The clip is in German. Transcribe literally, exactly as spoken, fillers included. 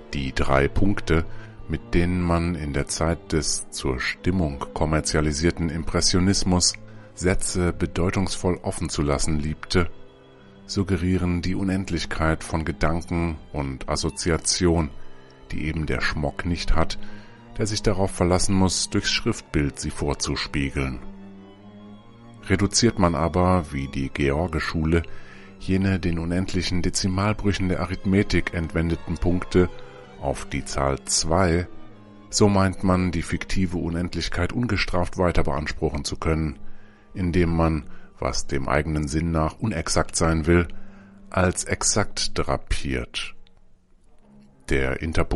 Die drei Punkte, mit denen man in der Zeit des zur Stimmung kommerzialisierten Impressionismus Sätze bedeutungsvoll offen zu lassen liebte, suggerieren die Unendlichkeit von Gedanken und Assoziation, die eben der Schmock nicht hat, der sich darauf verlassen muss, durchs Schriftbild sie vorzuspiegeln. Reduziert man aber, wie die George-Schule, jene den unendlichen Dezimalbrüchen der Arithmetik entwendeten Punkte auf die Zahl zwei, so meint man, die fiktive Unendlichkeit ungestraft weiter beanspruchen zu können, indem man, was dem eigenen Sinn nach unexakt sein will, als exakt drapiert. Der Interpunkt